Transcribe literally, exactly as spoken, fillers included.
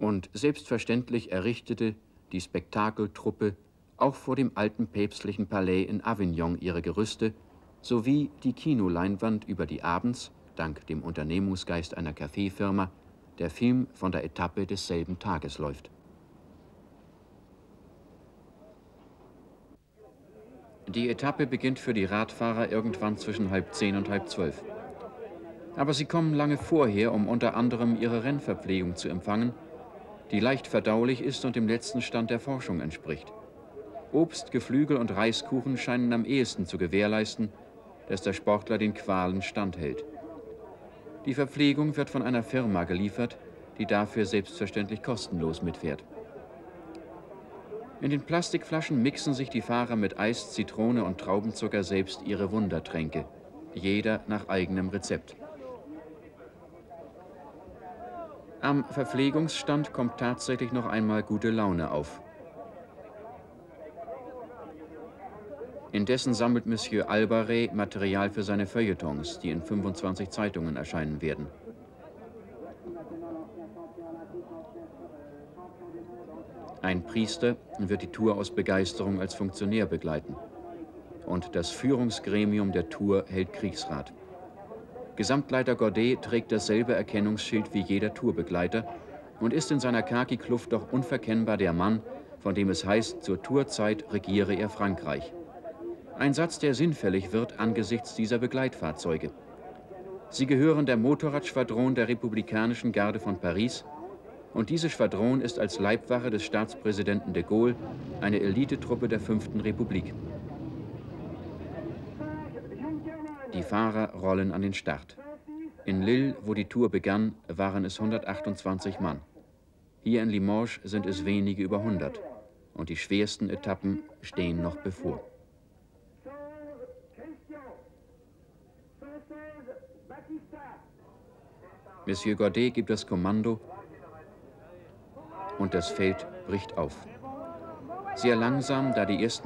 Und selbstverständlich errichtete die Spektakeltruppe auch vor dem alten päpstlichen Palais in Avignon ihre Gerüste, sowie die Kinoleinwand, über die abends, dank dem Unternehmungsgeist einer Kaffeefirma, der Film von der Etappe desselben Tages läuft. Die Etappe beginnt für die Radfahrer irgendwann zwischen halb zehn und halb zwölf. Aber sie kommen lange vorher, um unter anderem ihre Rennverpflegung zu empfangen, die leicht verdaulich ist und dem letzten Stand der Forschung entspricht. Obst, Geflügel und Reiskuchen scheinen am ehesten zu gewährleisten, dass der Sportler den Qualen standhält. Die Verpflegung wird von einer Firma geliefert, die dafür selbstverständlich kostenlos mitfährt. In den Plastikflaschen mixen sich die Fahrer mit Eis, Zitrone und Traubenzucker selbst ihre Wundertränke, jeder nach eigenem Rezept. Am Verpflegungsstand kommt tatsächlich noch einmal gute Laune auf. Indessen sammelt Monsieur Albaret Material für seine Feuilletons, die in fünfundzwanzig Zeitungen erscheinen werden. Ein Priester wird die Tour aus Begeisterung als Funktionär begleiten. Und das Führungsgremium der Tour hält Kriegsrat. Gesamtleiter Godet trägt dasselbe Erkennungsschild wie jeder Tourbegleiter und ist in seiner Khaki-Kluft doch unverkennbar der Mann, von dem es heißt, zur Tourzeit regiere er Frankreich. Ein Satz, der sinnfällig wird angesichts dieser Begleitfahrzeuge. Sie gehören der Motorradschwadron der Republikanischen Garde von Paris, und diese Schwadron ist als Leibwache des Staatspräsidenten de Gaulle eine Elitetruppe der fünften Republik. Die Fahrer rollen an den Start. In Lille, wo die Tour begann, waren es hundertachtundzwanzig Mann. Hier in Limoges sind es wenige über hundert. Und die schwersten Etappen stehen noch bevor. Monsieur Godet gibt das Kommando und das Feld bricht auf. Sehr langsam, da die ersten